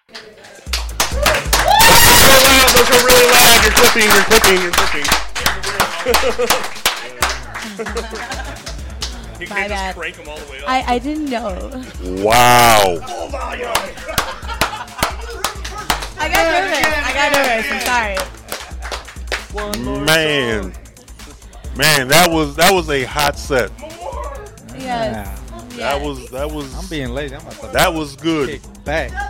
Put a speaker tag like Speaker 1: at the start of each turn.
Speaker 1: Those are really loud. You're clipping. You
Speaker 2: My
Speaker 1: can't
Speaker 2: bad.
Speaker 1: just crank them all the way up.
Speaker 2: I didn't know.
Speaker 3: Wow.
Speaker 2: I got nervous. I'm sorry.
Speaker 3: Man, that was a hot set.
Speaker 2: Yes.
Speaker 3: That was.
Speaker 4: I'm being lazy. I'm about to
Speaker 3: That was good.
Speaker 4: kick back.